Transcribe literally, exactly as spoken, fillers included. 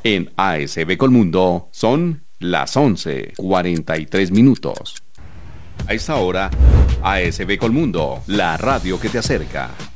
En A S B Colmundo son las once cuarenta y tres minutos. A esta hora, A S B Colmundo, la radio que te acerca.